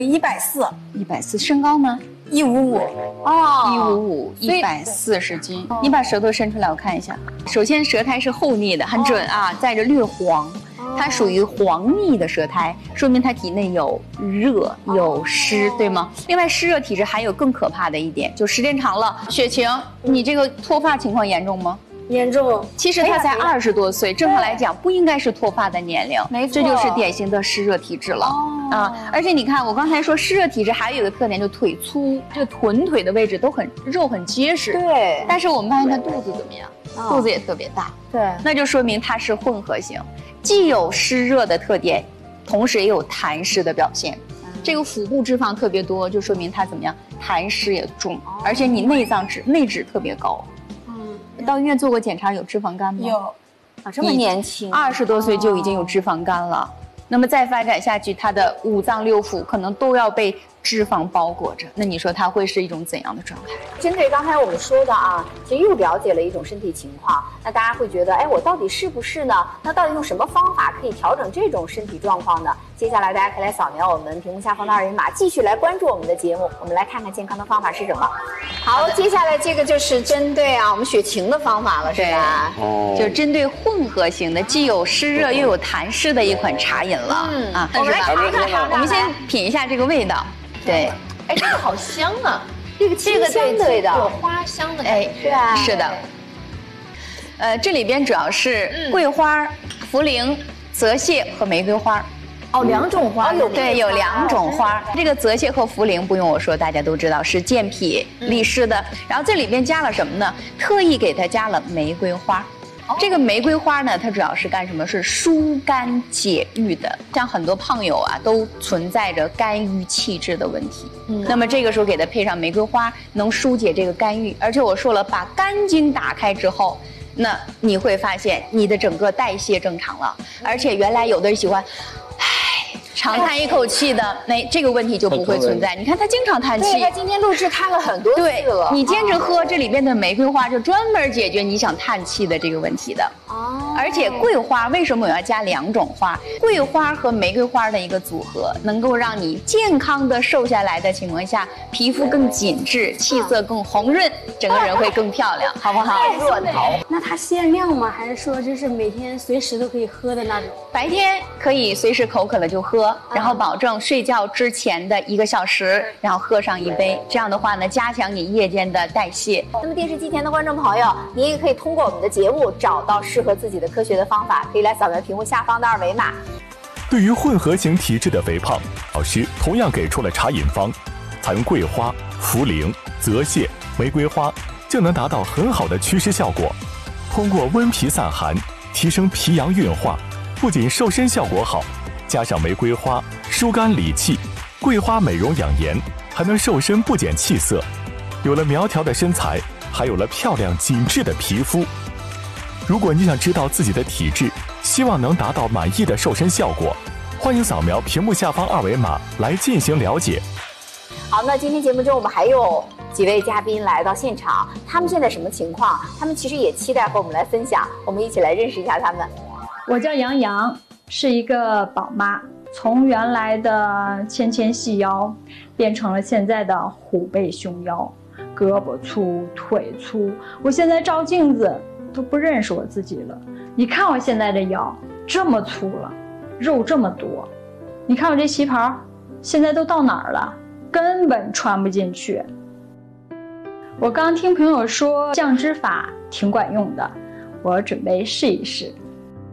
140，140，身高呢 155。 哦，155，140斤。你把舌头伸出来，我看一下。首先，舌苔是厚腻的，很准啊，带着略黄。它属于黄腻的舌苔，说明它体内有热有湿，对吗？另外，湿热体质还有更可怕的一点，就时间长了，雪晴，你这个脱发情况严重吗？ 严重。 其实他才20多岁，正常来讲不应该是脱发的年龄， 没错， 这就是典型的湿热体质了。而且你看，我刚才说湿热体质还有一个特点，就腿粗，这个臀腿的位置都肉很结实。 对。 但是我们发现他肚子怎么样？肚子也特别大。 对。 那就说明它是混合型，既有湿热的特点，同时也有痰湿的表现。这个腹部脂肪特别多，就说明它怎么样？痰湿也重，而且你内脂特别高。到医院做过检查，有脂肪肝吗？ 有。啊，这么年轻 ，20多岁就已经有脂肪肝了。那么再发展下去，他的5脏6腑可能都要被脂肪包裹着，那你说它会是一种怎样的状态？ 针对刚才我们说的啊，其实又了解了一种身体情况，那大家会觉得，哎，我到底是不是呢？那到底用什么方法可以调整这种身体状况呢？接下来大家可以来扫描我们屏幕下方的2维码，继续来关注我们的节目。我们来看看健康的方法是什么。好，接下来这个就是针对我们雪晴的方法了，是吧？ 就针对混合型的，既有湿热又有痰湿的一款茶饮了。 我们来尝尝， 我们先品一下这个味道。对， 哎，这个好香啊！ 这个清香的味道， 有花香的感觉。 对啊， 是的。这里边主要是桂花、茯苓、泽泻和玫瑰花。 哦，2种花。 对，有2种花。这个泽泻和茯苓不用我说，大家都知道是健脾利湿的。然后这里边加了什么呢？特意给它加了玫瑰花。这个玫瑰花呢，它主要是干什么？是疏肝解郁的。像很多胖友啊，都存在着肝郁气滞的问题。那么这个时候给它配上玫瑰花，能疏解这个肝郁。而且我说了，把肝经打开之后，那你会发现你的整个代谢正常了。而且原来有的人喜欢，长叹一口气的，这个问题就不会存在。你看他经常叹气， 对，他今天录制叹了很多次了。 你坚持喝这里边的玫瑰花，就专门解决你想叹气的这个问题的。而且桂花为什么我要加2种花？桂花和玫瑰花的一个组合，能够让你健康的瘦下来的情况下，皮肤更紧致，气色更红润，整个人会更漂亮，好不好？ 那它限量吗？还是说就是每天随时都可以喝的那种？ 白天可以随时口渴了就喝，然后保证睡觉之前的1个小时，然后喝上1杯。这样的话呢，加强你夜间的代谢。 那么电视机前的观众朋友，您也可以通过我们的节目找到适合自己的科学的方法，可以来扫描屏幕下方的2维码。 对于混合型体质的肥胖，老师同样给出了茶饮方，采用桂花、茯苓、泽泻、玫瑰花，就能达到很好的祛湿效果。通过温脾散寒，提升脾阳运化，不仅瘦身效果好，加上玫瑰花疏肝理气，桂花美容养颜，还能瘦身不减气色。有了苗条的身材，还有了漂亮紧致的皮肤。如果你想知道自己的体质，希望能达到满意的瘦身效果，欢迎扫描屏幕下方2维码来进行了解。 好，那今天节目中我们还有几位嘉宾来到现场，他们现在什么情况？他们其实也期待和我们来分享，我们一起来认识一下他们。 我叫杨洋，是一个宝妈，从原来的纤纤细腰变成了现在的虎背熊腰，胳膊粗腿粗，我现在照镜子都不认识我自己了。你看我现在的腰这么粗了，肉这么多，你看我这旗袍现在都到哪儿了，根本穿不进去。我刚听朋友说降脂法挺管用的，我准备试一试。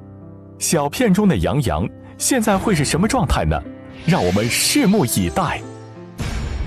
小片中的杨洋现在会是什么状态呢？让我们拭目以待。